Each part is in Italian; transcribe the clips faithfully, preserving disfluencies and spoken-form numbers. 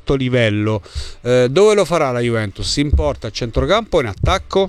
alto livello. Eh, dove lo farà la Juventus? Si importa a centrocampo o in attacco?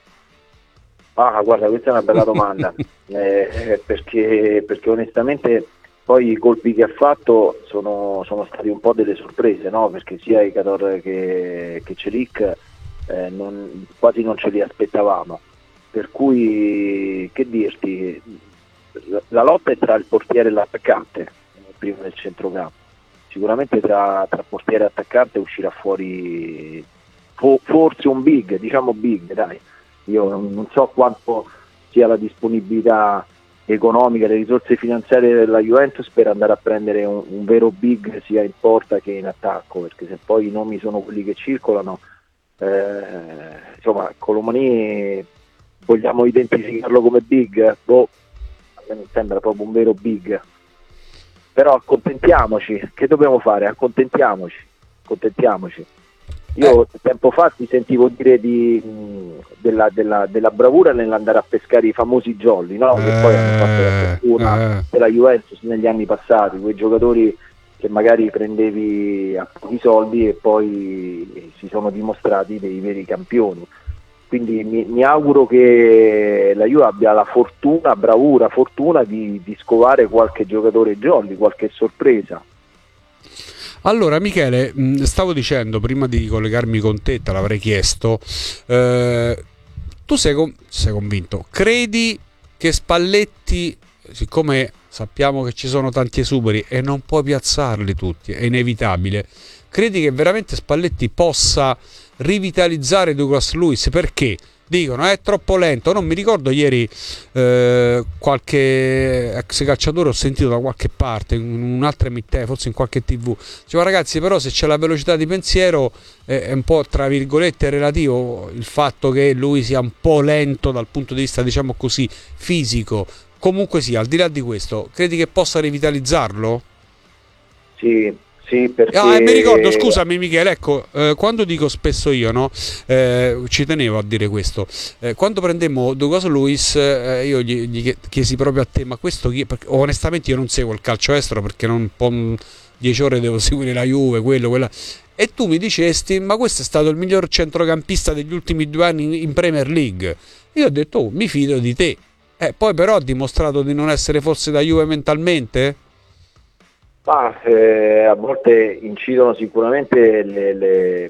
Ah, guarda, questa è una bella domanda, eh, perché, perché onestamente poi i colpi che ha fatto sono, sono stati un po' delle sorprese, no? Perché sia Ikator che, che Celic eh, non, quasi non ce li aspettavamo, per cui che dirti, la, la lotta è tra il portiere e l'attaccante, prima del centrocampo. Sicuramente tra, tra portiere e attaccante uscirà fuori fo, forse un big, diciamo big, dai. Io non, non so quanto sia la disponibilità economica, le risorse finanziarie della Juventus per andare a prendere un, un vero big sia in porta che in attacco, perché se poi i nomi sono quelli che circolano, eh, insomma, Colomani vogliamo identificarlo come big? Boh, a me non sembra proprio un vero big, però accontentiamoci, che dobbiamo fare? Accontentiamoci, accontentiamoci. Io eh. tempo fa ti sentivo dire di, mh, della, della, della bravura nell'andare a pescare i famosi jolly, no? Eh, Che poi hanno fatto la fortuna eh. della Juventus negli anni passati, quei giocatori che magari prendevi a pochi soldi e poi si sono dimostrati dei veri campioni. Quindi mi, mi auguro che la Juve abbia la fortuna, bravura, fortuna di, di scovare qualche giocatore jolly, qualche sorpresa. Allora Michele, stavo dicendo prima di collegarmi con te, te l'avrei chiesto, eh, tu sei, con- sei convinto, credi che Spalletti, siccome sappiamo che ci sono tanti esuberi e non puoi piazzarli tutti, è inevitabile, credi che veramente Spalletti possa rivitalizzare Douglas Luiz? Perché dicono è troppo lento, non mi ricordo ieri eh, qualche ex calciatore ho sentito da qualche parte in un'altra emittente, forse in qualche tv, diceva ragazzi però se c'è la velocità di pensiero eh, è un po' tra virgolette relativo il fatto che lui sia un po' lento dal punto di vista diciamo così fisico, comunque sia, al di là di questo credi che possa rivitalizzarlo? Sì. Sì, perché... Ah, e mi ricordo, scusami Michele, ecco, eh, quando dico spesso io, no, eh, ci tenevo a dire questo, eh, quando prendemmo Douglas Luiz, eh, io gli, gli chiesi proprio a te, ma questo chi? Perché, onestamente io non seguo il calcio estero perché non po' dieci ore devo seguire la Juve, quello, quella, e tu mi dicesti, ma questo è stato il miglior centrocampista degli ultimi due anni in, in Premier League. Io ho detto, oh, mi fido di te, eh, poi però ha dimostrato di non essere forse da Juve mentalmente? Ma, eh, a volte incidono sicuramente le, le,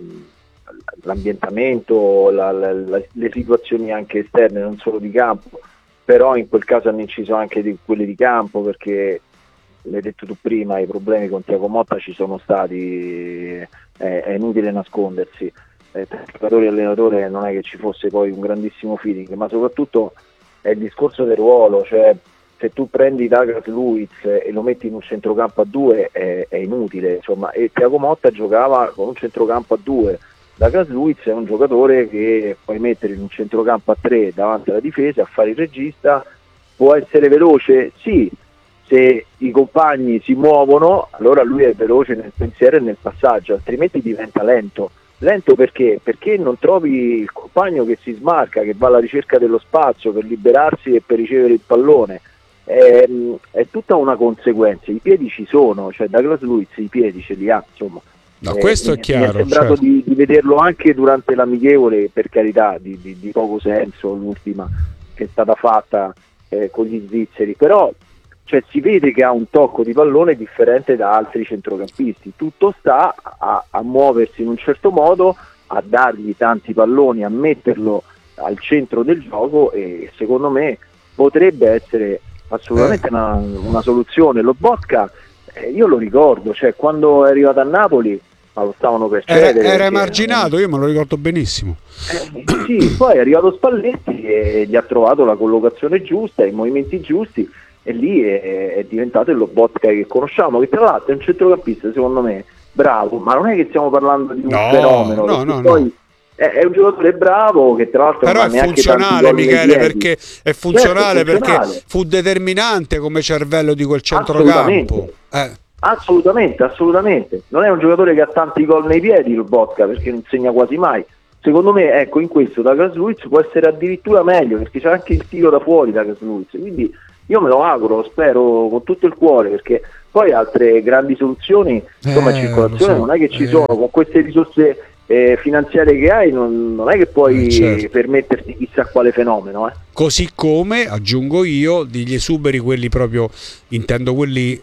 l'ambientamento, la, la, la, le situazioni anche esterne, non solo di campo, però in quel caso hanno inciso anche di quelle di campo, perché l'hai detto tu prima, i problemi con Thiago Motta ci sono stati, è, è inutile nascondersi, eh, tra giocatori e allenatore non è che ci fosse poi un grandissimo feeling, ma soprattutto è il discorso del ruolo, cioè se tu prendi Douglas Luiz e lo metti in un centrocampo a due è, è inutile, insomma, e Thiago Motta giocava con un centrocampo a due. Douglas Luiz è un giocatore che puoi mettere in un centrocampo a tre davanti alla difesa, a fare il regista, può essere veloce? Sì, se i compagni si muovono allora lui è veloce nel pensiero e nel passaggio, altrimenti diventa lento. Lento perché? Perché non trovi il compagno che si smarca, che va alla ricerca dello spazio per liberarsi e per ricevere il pallone. È, è tutta una conseguenza, i piedi ci sono, cioè Douglas Luiz i piedi ce li ha, insomma. No, questo eh, è chiaro. Mi è sembrato certo. di, di vederlo anche durante l'amichevole, per carità, di, di, di poco senso, l'ultima che è stata fatta eh, con gli svizzeri, però cioè, si vede che ha un tocco di pallone differente da altri centrocampisti, tutto sta a, a muoversi in un certo modo, a dargli tanti palloni, a metterlo al centro del gioco e secondo me potrebbe essere assolutamente eh. una, una soluzione. Lobotka, eh, io lo ricordo, cioè quando è arrivato a Napoli, ma lo stavano per cedere. Era, era emarginato, io me lo ricordo benissimo. Eh, sì, poi è arrivato Spalletti e gli ha trovato la collocazione giusta, i movimenti giusti, e lì è, è diventato il Lobotka che conosciamo, che tra l'altro è un centrocampista secondo me bravo, ma non è che stiamo parlando di un no, fenomeno, no, no, poi no. È un giocatore bravo che tra l'altro però non ha è funzionale Michele, perché è funzionale, certo, è funzionale perché fu determinante come cervello di quel centrocampo. Eh. Assolutamente, assolutamente. Non è un giocatore che ha tanti gol nei piedi il Botka, perché non segna quasi mai. Secondo me, ecco, in questo Douglas Luiz può essere addirittura meglio, perché c'è anche il tiro da fuori Douglas Luiz. Quindi io me lo auguro, lo spero con tutto il cuore, perché Poi altre grandi soluzioni, insomma, Eh, in circolazione lo so, non è che ci eh. sono, con queste risorse eh, finanziarie che hai non, non è che puoi Eh, certo. permetterti chissà quale fenomeno. Eh. Così come, aggiungo io, degli esuberi, quelli proprio, intendo quelli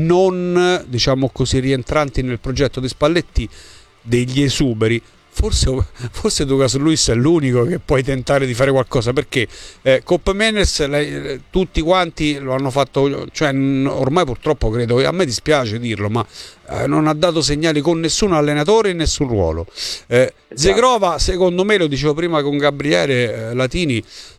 non, diciamo così, rientranti nel progetto di Spalletti, degli esuberi. Forse, forse Douglas Luiz è l'unico che puoi tentare di fare qualcosa, perché eh, Cop Manners lei, tutti quanti lo hanno fatto, cioè n- ormai purtroppo credo, a me dispiace dirlo, ma eh, non ha dato segnali con nessun allenatore in nessun ruolo. eh, Zegrova, secondo me, lo dicevo prima con Gabriele eh, Latini,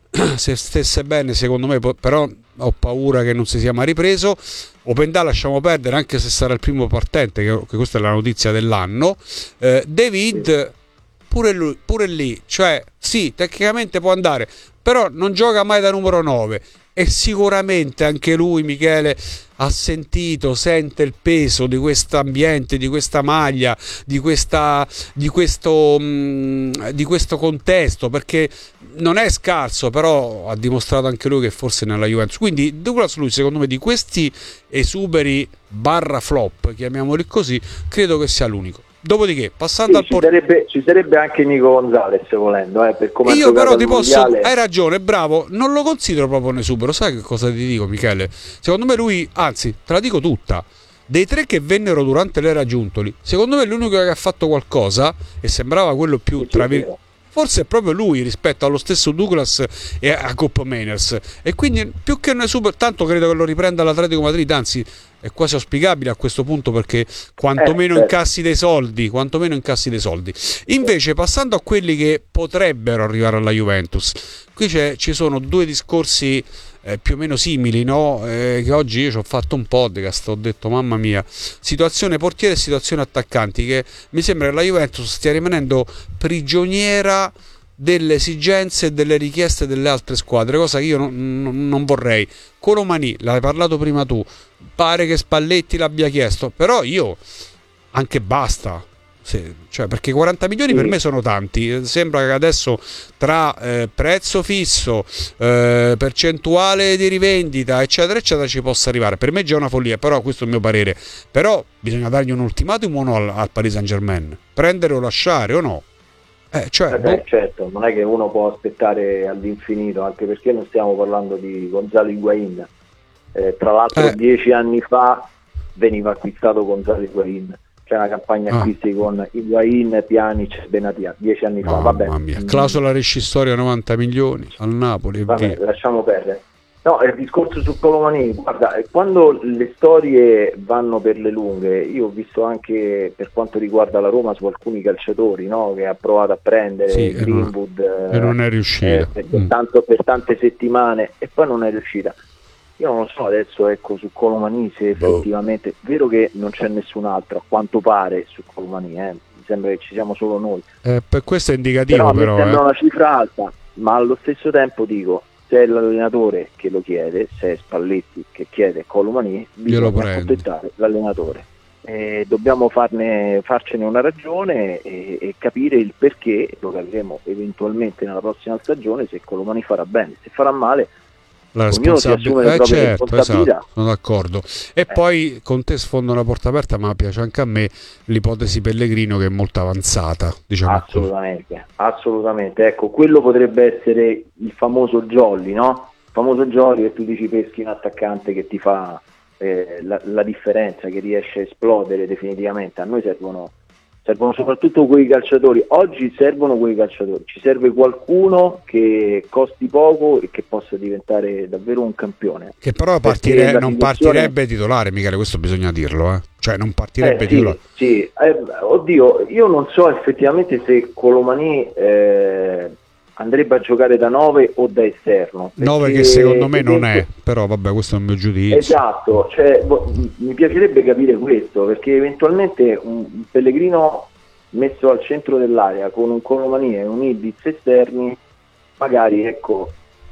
se stesse bene secondo me, però ho paura che non si sia mai ripreso. Opendà lasciamo perdere, anche se sarà il primo partente, che, che questa è la notizia dell'anno. eh, David pure, lui, pure lì, cioè sì, tecnicamente può andare, però non gioca mai da numero nove, e sicuramente anche lui, Michele, ha sentito, sente il peso di questo ambiente, di questa maglia, di, questa, di, questo, mh, di questo contesto, perché non è scarso, però ha dimostrato anche lui che forse nella Juventus. Quindi Douglas Luiz, secondo me, di questi esuberi barra flop, chiamiamoli così, credo che sia l'unico. Dopodiché, passando Sì, al ci, sarebbe, ci sarebbe anche Nico Gonzalez volendo, eh, per come ha io giocato però al ti posso, mondiale. hai ragione, bravo, non lo considero proprio un esubero. Sai che cosa ti dico, Michele? Secondo me lui, anzi, te la dico tutta, dei tre che vennero durante l'era Giuntoli, secondo me è l'unico che ha fatto qualcosa, e sembrava quello più, Sì, tra sì, vir- forse è proprio lui rispetto allo stesso Douglas e a Cop Manners, e quindi più che un esubero, tanto credo che lo riprenda l'Atletico Madrid, anzi è quasi auspicabile a questo punto, perché quantomeno Eh, certo. incassi dei soldi, quantomeno incassi dei soldi. Invece, passando a quelli che potrebbero arrivare alla Juventus, qui c'è, ci sono due discorsi eh, più o meno simili, no? Eh, che oggi io ci ho fatto un podcast, ho detto mamma mia, situazione portiere e situazione attaccanti, che mi sembra che la Juventus stia rimanendo prigioniera delle esigenze e delle richieste delle altre squadre, cosa che io non, non, non vorrei. Colomani, l'hai parlato prima tu, pare che Spalletti l'abbia chiesto, però io anche basta. Sì, cioè, perché quaranta milioni Sì. per me sono tanti. Sembra che adesso tra eh, prezzo fisso, eh, percentuale di rivendita, eccetera eccetera, ci possa arrivare. Per me è già una follia, però questo è il mio parere. Però bisogna dargli un ultimatum o no al, al Paris Saint-Germain, prendere o lasciare o no. Eh, cioè, Eh beh, boh. certo, non è che uno può aspettare all'infinito, anche perché non stiamo parlando di Gonzalo Higuain. Eh, tra l'altro Eh. dieci anni fa veniva acquistato Gonzalo Higuain. C'è una campagna Ah. acquisti con Higuain, Pjanic e Benatia, dieci anni fa. Vabbè. Mamma mia, clausola rescissoria novanta milioni al Napoli, e Vabbè, via. lasciamo perdere. No, il discorso su Colomani, guarda, quando le storie vanno per le lunghe, io ho visto anche per quanto riguarda la Roma su alcuni calciatori, no, che ha provato a prendere Sì, e non- Greenwood e non è riuscita. eh, per, Mm. tanto, per tante settimane, e poi non è riuscita. Io non lo so adesso, ecco, su Colomani se Boh. effettivamente, vero che non c'è nessun altro, a quanto pare, su Colomani, eh, mi sembra che ci siamo solo noi. Eh, per questo è indicativo, Però a me però. sembra eh. una cifra alta, ma allo stesso tempo dico, se è l'allenatore che lo chiede, se è Spalletti che chiede Colomani, Glielo bisogna prendi. accontentare l'allenatore. E dobbiamo farne, farcene una ragione e, e capire il perché, lo capiremo eventualmente nella prossima stagione, se Colomani farà bene, se farà male. La Ognuno si assume responsabilità, le eh, proprie certo, responsabilità. esatto, sono d'accordo. E poi con te sfondo una porta aperta, ma piace anche a me l'ipotesi Pellegrino, che è molto avanzata, diciamo così. Assolutamente, assolutamente. Ecco, quello potrebbe essere il famoso jolly, no? Il famoso jolly che tu dici peschi un attaccante che ti fa eh, la, la differenza, che riesce a esplodere definitivamente. A noi servono, servono soprattutto quei calciatori. Oggi servono quei calciatori. Ci serve qualcuno che costi poco e che possa diventare davvero un campione. Che però Perché partire- la non situazione- partirebbe titolare, Michele, questo bisogna dirlo, eh. Cioè non partirebbe Eh, titolare. sì, sì. Eh, oddio, io non so effettivamente se Colomani eh, andrebbe a giocare da nove o da esterno. nove perché che secondo me non è, evento- però vabbè, questo è il mio giudizio. Esatto, cioè, vo- mi piacerebbe capire questo, perché eventualmente un, un Pellegrino messo al centro dell'area con un Colomani e un Ibiz esterni, magari ecco,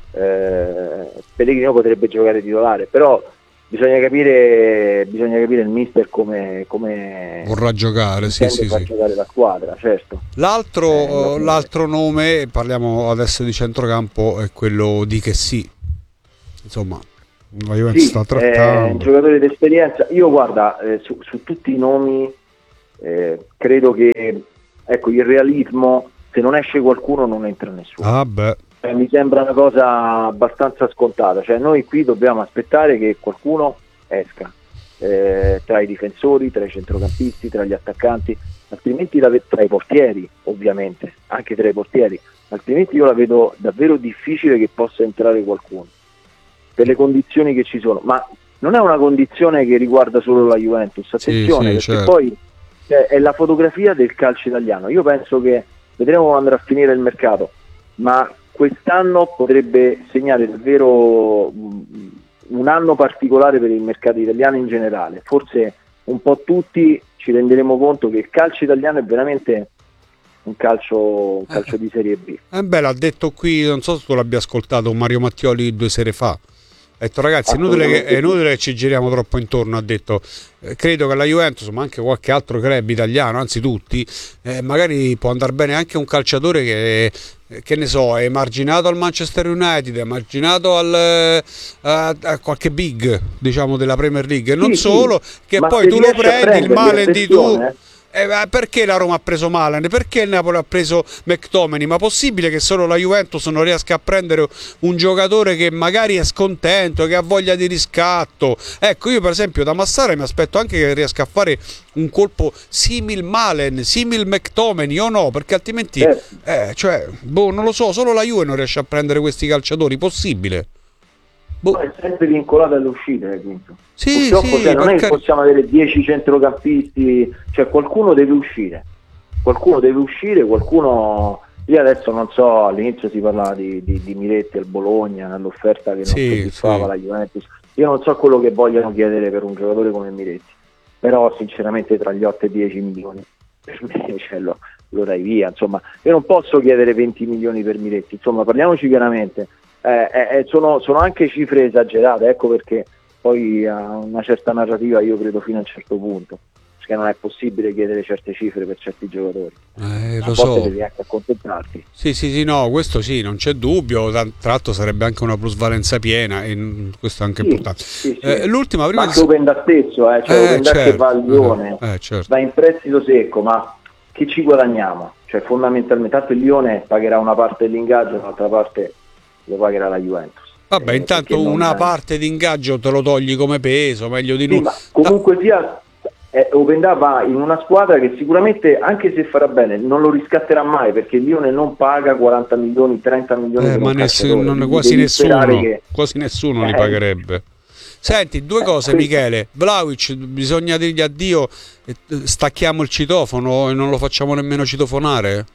eh, Pellegrino potrebbe giocare titolare, però bisogna capire, bisogna capire il mister come, come Vorrà giocare, sì, intende sì, far sì. giocare la squadra, certo. L'altro, Eh, no, no. l'altro nome, parliamo adesso di centrocampo, è quello di Che sì. Insomma, La Juventus sì, sta è un trattando. giocatore d'esperienza. Io guarda, eh, su, su tutti i nomi eh, credo che ecco, il realismo, se non esce qualcuno non entra nessuno. Ah beh. Eh, mi sembra una cosa abbastanza scontata, cioè noi qui dobbiamo aspettare che qualcuno esca eh, tra i difensori, tra i centrocampisti, tra gli attaccanti, altrimenti la ve- tra i portieri, ovviamente, anche tra i portieri, altrimenti io la vedo davvero difficile che possa entrare qualcuno per le condizioni che ci sono, ma non è una condizione che riguarda solo la Juventus, attenzione, Sì, sì, perché certo. poi eh, è la fotografia del calcio italiano. Io penso che vedremo come andrà a finire il mercato, ma quest'anno potrebbe segnare davvero mh, un anno particolare per il mercato italiano in generale. Forse un po' tutti ci renderemo conto che il calcio italiano è veramente un calcio, un calcio Eh. di Serie B. Eh beh, l'ha detto qui, non so se tu l'abbia ascoltato, Mario Mattioli due sere fa. Ha detto ragazzi, è inutile, che, è inutile che ci giriamo troppo intorno, ha detto eh, credo che la Juventus, ma anche qualche altro club italiano, anzi tutti, eh, magari può andare bene anche un calciatore che, eh, che ne so, è emarginato al Manchester United, è emarginato al, eh, a, a qualche big, diciamo, della Premier League, e non Sì, solo, sì, che ma poi se tu lo riesci a prendi, il prenderli, male di tu... attenzione, Eh, perché la Roma ha preso Malen? Perché il Napoli ha preso McTominay? Ma possibile che solo la Juventus non riesca a prendere un giocatore che magari è scontento, che ha voglia di riscatto? Ecco, io per esempio da Massara mi aspetto anche che riesca a fare un colpo simil Malen, simil McTominay o no? Perché altrimenti, certo. eh, cioè, boh, non lo so, solo la Juve non riesce a prendere questi calciatori, possibile? Boh. È sempre vincolato alle uscite, Quinto. Sì, Purtroppo sì, cioè, non è che perché... possiamo avere dieci centrocampisti, cioè qualcuno deve uscire, qualcuno deve uscire, qualcuno... Io adesso non so, all'inizio si parlava di, di, di Miretti al Bologna, nell'offerta che non Sì, soddisfava sì. la Juventus. Io non so quello che vogliono chiedere per un giocatore come Miretti, però sinceramente tra gli otto e i dieci milioni per me cioè, lo, lo dai via, insomma. Io non posso chiedere venti milioni per Miretti, insomma, parliamoci chiaramente. Eh, eh, sono, sono anche cifre esagerate, ecco perché poi a una certa narrativa io credo fino a un certo punto, perché non è possibile chiedere certe cifre per certi giocatori, Eh, a lo volte so. devi anche accontentarti. Sì, sì, sì, no, questo sì, non c'è dubbio, tra l'altro sarebbe anche una plusvalenza piena e mm, questo è anche Sì, importante. sì, sì. Eh, l'ultima, Ma prima anche di... Openda stesso, eh, cioè Eh, Openda che certo, va a Lione, eh, eh, certo. va in prestito secco, ma che ci guadagniamo? Cioè fondamentalmente, tanto il Lione pagherà una parte dell'ingaggio, l'altra parte lo pagherà la Juventus. Vabbè, Eh, intanto non... una parte di ingaggio te lo togli come peso, meglio di Sì, no. ma comunque sia, eh, Openda va in una squadra che sicuramente, anche se farà bene, non lo riscatterà mai, perché il Lione non paga quaranta milioni, trenta milioni Eh, per ma un ness- calciatore, non, quindi quasi devi sperare nessuno, che... quasi nessuno li Eh, pagherebbe. Senti, due eh, cose, questo- Michele. Vlahovic, bisogna dirgli addio, e stacchiamo il citofono e non lo facciamo nemmeno citofonare?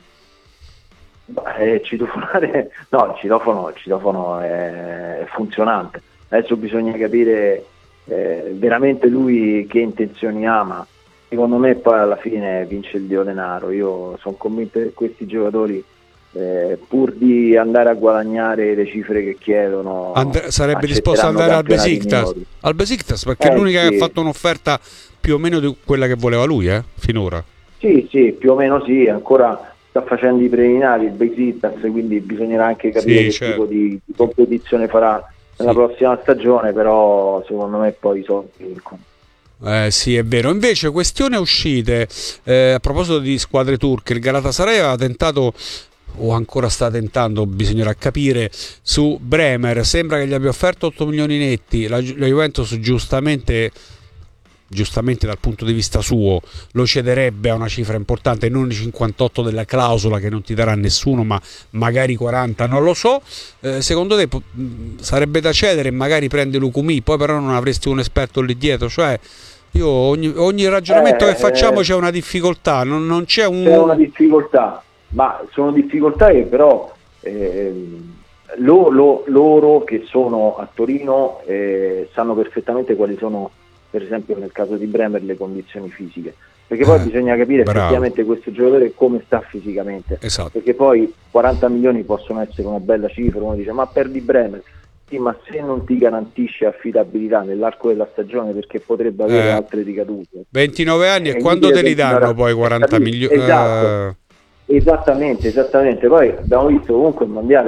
Eh, citofonare, no, il citofono, il citofono è, è funzionante. Adesso bisogna capire eh, veramente lui che intenzioni ha, ma secondo me poi alla fine vince il dio denaro. Io sono convinto che questi giocatori, eh, pur di andare a guadagnare le cifre che chiedono, And- sarebbe disposto ad accetteranno andare al campionati Besiktas? minori. Al Besiktas perché è Eh, l'unica sì. che ha fatto un'offerta più o meno di quella che voleva lui, eh, finora. Sì, sì, più o meno sì, ancora sta facendo i preliminari il Besiktas, quindi bisognerà anche capire Sì, che certo. tipo di, di competizione farà nella Sì. prossima stagione, però secondo me poi i soldi vincono. Eh, sì, è vero. Invece, questione uscite, eh, a proposito di squadre turche, il Galatasaray aveva tentato, o ancora sta tentando, bisognerà capire, su Bremer. Sembra che gli abbia offerto otto milioni netti. La, la Juventus giustamente, giustamente dal punto di vista suo, lo cederebbe a una cifra importante, non i cinquantotto della clausola che non ti darà nessuno, ma magari quaranta, non lo so. Eh, secondo te po- mh, sarebbe da cedere e magari prende Lukumi, poi però non avresti un esperto lì dietro, cioè io ogni, ogni ragionamento Eh, che facciamo eh, c'è una difficoltà, non, non c'è un... C'è una difficoltà, ma sono difficoltà che però ehm, lo- lo- loro che sono a Torino eh, sanno perfettamente quali sono, per esempio nel caso di Bremer, le condizioni fisiche, perché poi Eh, bisogna capire bravo. effettivamente questo giocatore come sta fisicamente, Esatto. perché poi quaranta milioni possono essere una bella cifra, uno dice ma perdi Bremer, sì, ma se non ti garantisce affidabilità nell'arco della stagione, perché potrebbe avere Eh. altre ricadute. ventinove anni È e quando te inutile li danno continuare a- poi quaranta capire. milioni? Esatto. Esattamente, esattamente. Poi abbiamo visto comunque il mondiale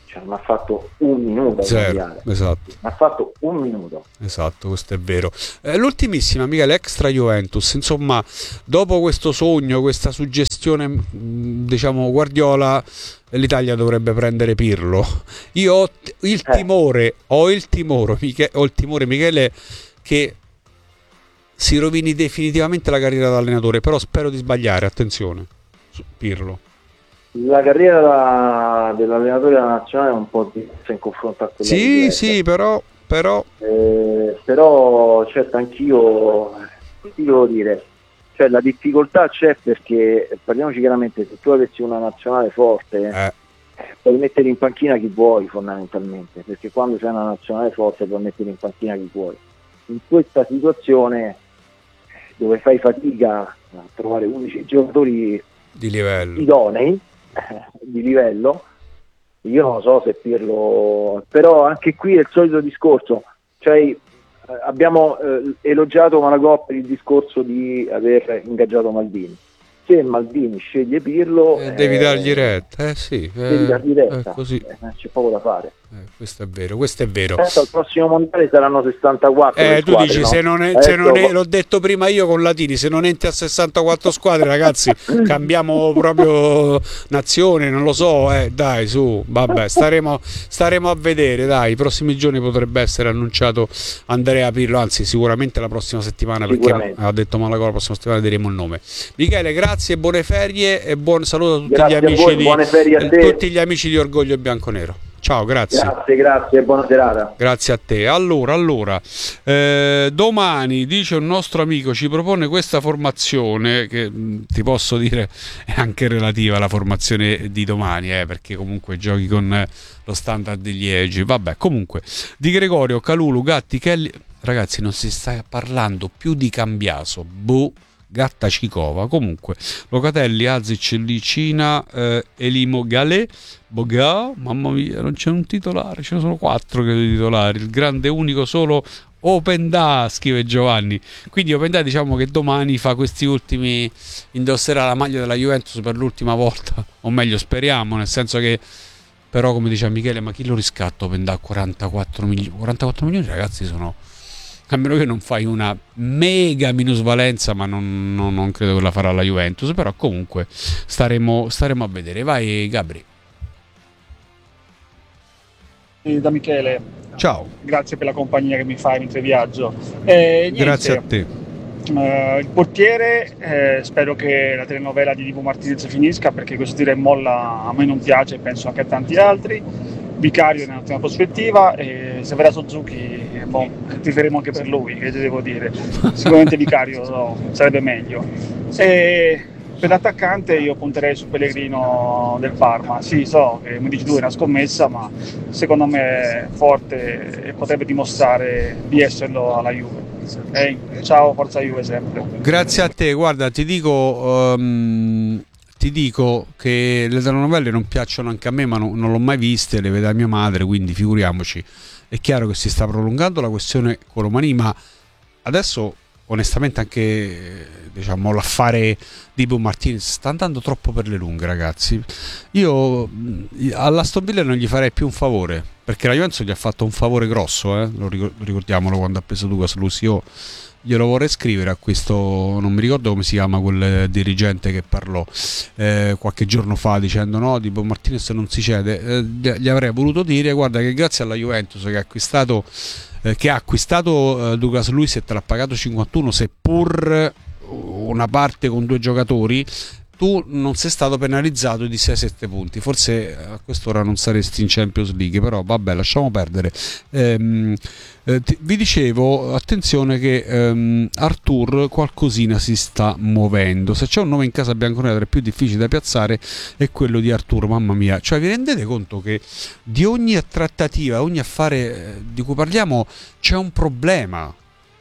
cioè non ha fatto un minuto Zero, esatto. ha fatto un minuto. Esatto, questo è vero. Eh, l'ultimissima, Michele, extra Juventus, insomma, dopo questo sogno, questa suggestione, mh, diciamo Guardiola, l'Italia dovrebbe prendere Pirlo. Io ho t- il Eh. timore, ho il timore, Michele, ho il timore, Michele, che si rovini definitivamente la carriera da allenatore, però spero di sbagliare, attenzione, su Pirlo. La carriera da, dell'allenatore della nazionale è un po' diversa in confronto a quella Sì, di sì, però, però... eh, però certo anch'io ti devo dire, cioè la difficoltà c'è perché, parliamoci chiaramente, se tu avessi una nazionale forte Eh. puoi mettere in panchina chi vuoi fondamentalmente, perché quando c'è una nazionale forte puoi mettere in panchina chi vuoi. In questa situazione dove fai fatica a trovare undici giocatori Di livello. idonei, di livello, io non so se Pirlo, però anche qui è il solito discorso, cioè eh, abbiamo eh, elogiato Malagò per il discorso di aver ingaggiato Maldini. Se Maldini sceglie Pirlo Eh, devi eh, dargli retta, eh sì, eh, devi dargli retta, è così. eh, c'è poco da fare. Eh, questo è vero, questo è vero. Certo, al prossimo mondiale saranno sessantaquattro Eh, le tu squadre, dici, no? se non, è, se Adesso- non è, l'ho detto prima io con Latini, se non entri a sessantaquattro squadre, ragazzi, cambiamo proprio nazione, non lo so, eh, dai, su, vabbè, staremo, staremo a vedere, dai, i prossimi giorni potrebbe essere annunciato Andrea Pirlo, anzi sicuramente la prossima settimana, perché Sicuramente. ha detto Malagò, la prossima settimana diremo il nome. Michele, grazie, buone ferie e buon saluto a tutti Grazie gli a amici voi, di buone ferie a te. tutti gli amici di Orgoglio Bianconero. Ciao, grazie. Grazie, grazie, buona serata. Grazie a te. Allora, allora eh, domani, dice un nostro amico, ci propone questa formazione che mh, ti posso dire è anche relativa alla formazione di domani, eh, perché comunque giochi con eh, lo Standard di Liegi. Vabbè, comunque, Di Gregorio, Calulu, Gatti, Kelly. Ragazzi, non si sta parlando più di Cambiaso. Boh. Gatta Cicova, comunque Locatelli, Azic, Licina, eh, Elimo Galè, Boga, mamma mia, non c'è un titolare, ce ne sono quattro che titolari, il grande unico solo Openda, scrive Giovanni. Quindi Openda, diciamo che domani fa questi ultimi, indosserà la maglia della Juventus per l'ultima volta, o meglio speriamo, nel senso che però come diceva Michele, ma chi lo riscatta Openda a quarantaquattro milioni? quarantaquattro milioni, ragazzi, sono, a meno che non fai una mega minusvalenza, ma non, non, non credo che la farà la Juventus, però comunque staremo, staremo a vedere. Vai Gabri. Da Michele, Ciao. grazie per la compagnia che mi fai mentre viaggio. Eh, niente, Grazie a te. eh, il portiere, eh, spero che la telenovela di Divo Martinez finisca, perché questo tira e molla a me non piace e penso anche a tanti altri. Vicario in un'ottima prospettiva, e se verrà Suzuki, eh, boh, tiferemo anche per lui, che ti devo dire. Sicuramente Vicario no, sarebbe meglio. E per l'attaccante io punterei su Pellegrino del Parma. Sì, so che mi dici tu è una scommessa, ma secondo me è forte e potrebbe dimostrare di esserlo alla Juve. Okay? Ciao, forza Juve sempre. Grazie a te, guarda, ti dico um, ti dico che le telenovelle non piacciono anche a me, ma no, non l'ho mai viste, le vede mia madre, quindi figuriamoci. È chiaro che si sta prolungando la questione Colomani, ma adesso onestamente anche diciamo l'affare di Dibu Martinez sta andando troppo per le lunghe, ragazzi. Io all'Aston Villa non gli farei più un favore, perché la Juventus gli ha fatto un favore grosso, eh? Lo ricordiamolo, quando ha preso Douglas Luiz. Io glielo vorrei scrivere a questo, non mi ricordo come si chiama quel dirigente che parlò eh, qualche giorno fa dicendo no, Dibu Martinez non si cede, eh, gli avrei voluto dire guarda che grazie alla Juventus che ha acquistato eh, che ha acquistato eh, Douglas Luiz e te l'ha pagato cinquantuno, seppur una parte con due giocatori, tu non sei stato penalizzato di sei sette punti. Forse a quest'ora non saresti in Champions League, però vabbè, lasciamo perdere. Ehm, eh, ti, vi dicevo, attenzione che ehm, Arthur qualcosina si sta muovendo. Se c'è un nome in casa bianconera tra i più difficili da piazzare è quello di Arthur, mamma mia. Cioè vi rendete conto che di ogni trattativa, ogni affare di cui parliamo c'è un problema?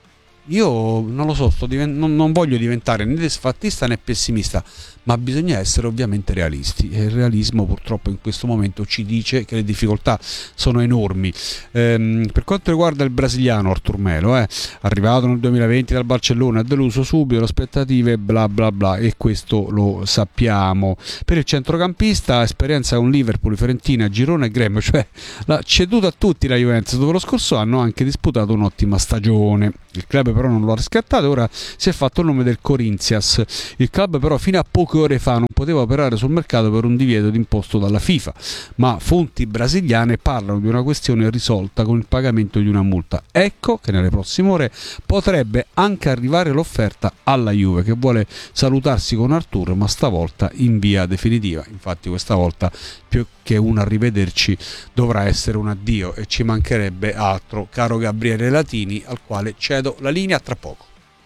io non lo so, sto divent- non, non voglio diventare né disfattista né pessimista, ma bisogna essere ovviamente realisti, e il realismo purtroppo in questo momento ci dice che le difficoltà sono enormi. Ehm, per quanto riguarda il brasiliano Artur Melo, eh, arrivato nel duemilaventi dal Barcellona, ha deluso subito le aspettative, bla bla bla, e questo lo sappiamo. Per il centrocampista, esperienza con Liverpool, Fiorentina, Girona e Gremio, cioè l'ha ceduto a tutti la Juventus, dove lo scorso anno ha anche disputato un'ottima stagione. Il club però non lo ha riscattato e ora si è fatto il nome del Corinthians. Il club però fino a poche ore fa non poteva operare sul mercato per un divieto imposto dalla FIFA, ma fonti brasiliane parlano di una questione risolta con il pagamento di una multa. Ecco che nelle prossime ore potrebbe anche arrivare l'offerta alla Juve, che vuole salutarsi con Artur, ma stavolta in via definitiva. Infatti questa volta più che un arrivederci dovrà essere un addio, e ci mancherebbe altro, caro Gabriele Latini, al quale cedo la linea tra poco.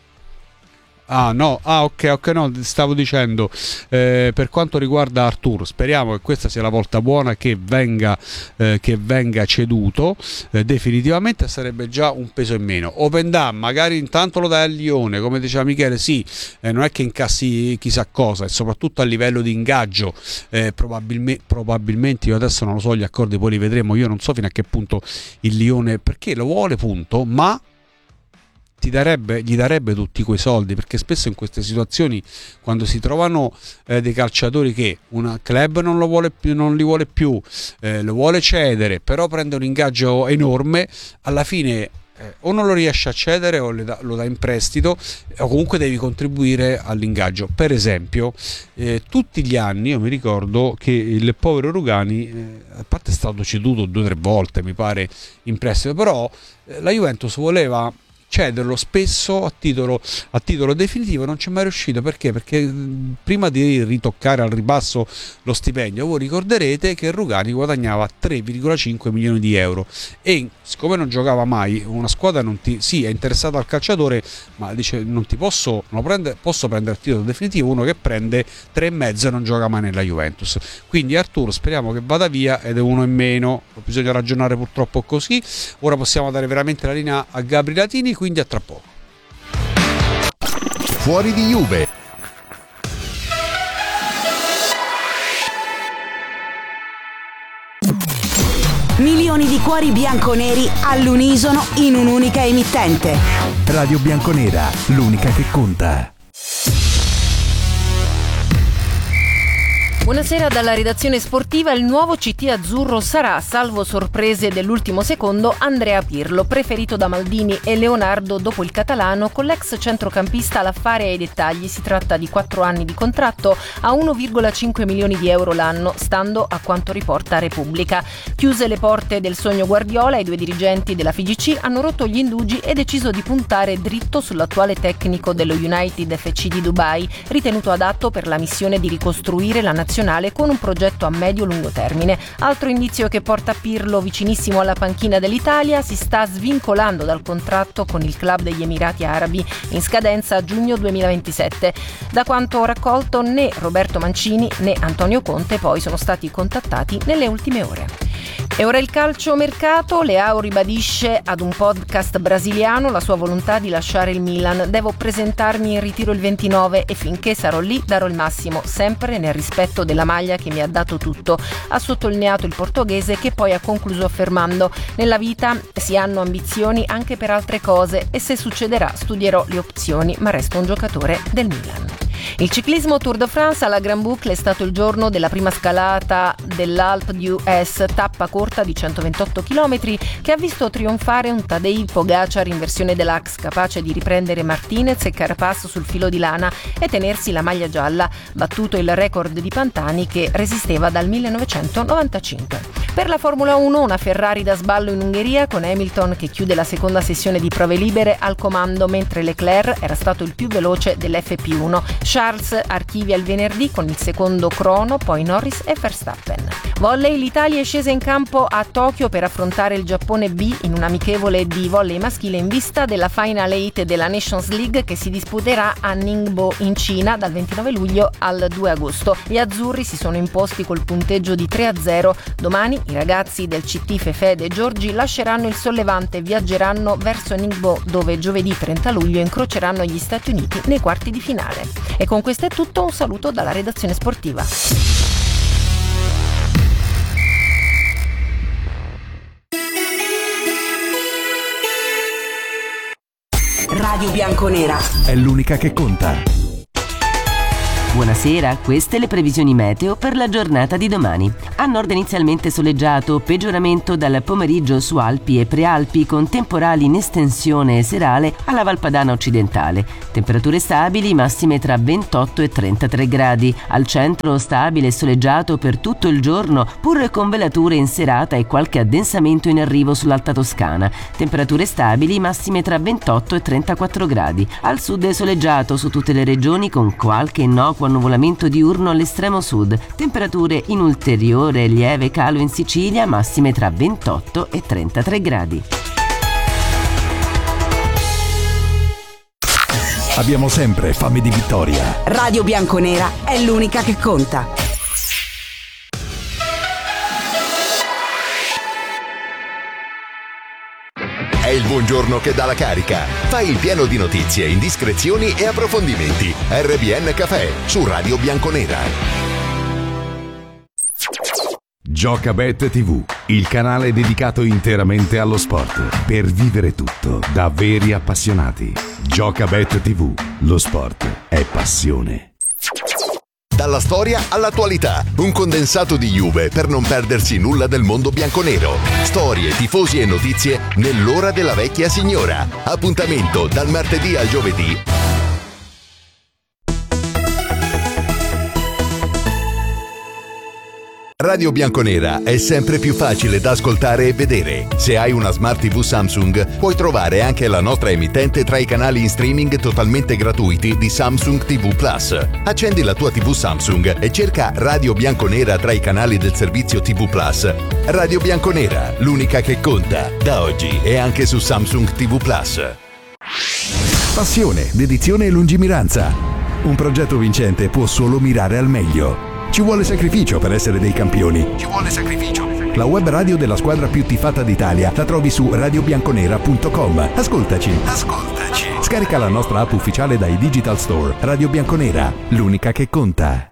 Ah no, ah ok, ok, no, stavo dicendo, eh, per quanto riguarda Artur, speriamo che questa sia la volta buona, che venga, eh, che venga ceduto, eh, definitivamente sarebbe già un peso in meno. Open Dam, magari intanto lo dai al Lione, come diceva Michele, sì, eh, non è che incassi chissà cosa, e soprattutto a livello di ingaggio, eh, probabilme- probabilmente, io adesso non lo so, gli accordi poi li vedremo, io non so fino a che punto il Lione, perché lo vuole punto, ma Ti darebbe, gli darebbe tutti quei soldi, perché spesso in queste situazioni, quando si trovano eh, dei calciatori che un club non lo vuole più, non li vuole più, eh, lo vuole cedere, però prende un ingaggio enorme, alla fine eh, o non lo riesce a cedere o le da, lo dà in prestito, o comunque devi contribuire all'ingaggio. Per esempio, eh, tutti gli anni io mi ricordo che il povero Rugani, eh, a parte è stato ceduto due o tre volte mi pare in prestito, però eh, la Juventus voleva cederlo spesso a titolo, a titolo definitivo, non c'è mai riuscito. Perché? Perché prima di ritoccare al ribasso lo stipendio, voi ricorderete che Rugani guadagnava tre virgola cinque milioni di euro, e siccome non giocava mai, una squadra non ti, sì, è interessata al calciatore, ma dice non ti posso, non prende, posso prendere il titolo definitivo uno che prende tre e mezzo e non gioca mai nella Juventus. Quindi Arturo speriamo che vada via, ed è uno in meno, bisogna ragionare purtroppo così. Ora possiamo dare veramente la linea a Gabri Latini, quindi a tra poco. Fuori di Juve. Milioni di cuori bianconeri all'unisono in un'unica emittente. Radio Bianconera, l'unica che conta. Buonasera dalla redazione sportiva. Il nuovo C T azzurro sarà, salvo sorprese dell'ultimo secondo, Andrea Pirlo, preferito da Maldini e Leonardo dopo il catalano. Con l'ex centrocampista l'affare ai dettagli. Si tratta di quattro anni di contratto a uno virgola cinque milioni di euro l'anno, stando a quanto riporta Repubblica. Chiuse le porte del sogno Guardiola, i due dirigenti della F I G C hanno rotto gli indugi e deciso di puntare dritto sull'attuale tecnico dello United F C di Dubai, ritenuto adatto per la missione di ricostruire la nazionale con un progetto a medio-lungo termine. Altro indizio che porta Pirlo vicinissimo alla panchina dell'Italia: si sta svincolando dal contratto con il club degli Emirati Arabi in scadenza a giugno duemilaventisette. Da quanto ho raccolto, né Roberto Mancini né Antonio Conte poi sono stati contattati nelle ultime ore. E ora il calciomercato. Leao ribadisce ad un podcast brasiliano la sua volontà di lasciare il Milan. Devo presentarmi in ritiro il ventinove e finché sarò lì darò il massimo, sempre nel rispetto della maglia che mi ha dato tutto, ha sottolineato il portoghese, che poi ha concluso affermando: nella vita si hanno ambizioni anche per altre cose e se succederà studierò le opzioni, ma resto un giocatore del Milan. Il ciclismo Tour de France alla Grand Boucle è stato il giorno della prima scalata dell'Alpe d'Huez, tappa corta di centoventotto chilometri che ha visto trionfare un Tadej Pogacar in versione deluxe, capace di riprendere Martinez e Carapaz sul filo di lana e tenersi la maglia gialla, battuto il record di Pantani che resisteva dal millenovecentonovantacinque. Per la Formula uno, una Ferrari da sballo in Ungheria, con Hamilton che chiude la seconda sessione di prove libere al comando, mentre Leclerc era stato il più veloce dell'F P uno. Charles archivia il venerdì con il secondo crono, poi Norris e Verstappen. Volley, l'Italia è scesa in campo a Tokyo per affrontare il Giappone B in un amichevole di volley maschile in vista della Final eight della Nations League che si disputerà a Ningbo in Cina dal ventinove luglio al due agosto. Gli azzurri si sono imposti col punteggio di tre a zero. Domani I ragazzi del C T Fefede e Giorgi lasceranno il Sollevante e viaggeranno verso Ningbo, dove giovedì trenta luglio incroceranno gli Stati Uniti nei quarti di finale. E con questo è tutto, un saluto dalla redazione sportiva. Radio Bianconera è l'unica che conta. Buonasera, queste le previsioni meteo per la giornata di domani. A nord inizialmente soleggiato, peggioramento dal pomeriggio su Alpi e Prealpi con temporali in estensione serale alla Valpadana occidentale. Temperature stabili, massime tra ventotto e trentatré gradi. Al centro stabile e soleggiato per tutto il giorno, pur con velature in serata e qualche addensamento in arrivo sull'Alta Toscana. Temperature stabili, massime tra ventotto e trentaquattro gradi. Al sud è soleggiato su tutte le regioni con qualche innocuo annuvolamento diurno all'estremo sud, temperature in ulteriore lieve calo in Sicilia, massime tra ventotto e trentatré gradi. Abbiamo sempre fame di vittoria. Radio Bianconera è l'unica che conta. È il buongiorno che dà la carica. Fai il pieno di notizie, indiscrezioni e approfondimenti. R B N Café su Radio Bianconera. Giocabet tivù, il canale dedicato interamente allo sport. Per vivere tutto da veri appassionati. Giocabet tivù, lo sport è passione. Dalla storia all'attualità, un condensato di Juve per non perdersi nulla del mondo bianconero. Storie, tifosi e notizie nell'ora della vecchia signora. Appuntamento dal martedì al giovedì. Radio Bianconera è sempre più facile da ascoltare e vedere. Se hai una Smart tivù Samsung, puoi trovare anche la nostra emittente tra i canali in streaming totalmente gratuiti di Samsung tivù Plus. Accendi la tua tivù Samsung e cerca Radio Bianconera tra i canali del servizio tivù Plus. Radio Bianconera, l'unica che conta, da oggi e anche su Samsung tivù Plus. Passione, dedizione e lungimiranza. Un progetto vincente può solo mirare al meglio. Ci vuole sacrificio per essere dei campioni. Ci vuole sacrificio. La web radio della squadra più tifata d'Italia la trovi su radio bianconera punto com. Ascoltaci. Ascoltaci. Scarica la nostra app ufficiale dai Digital Store. Radio Bianconera, l'unica che conta.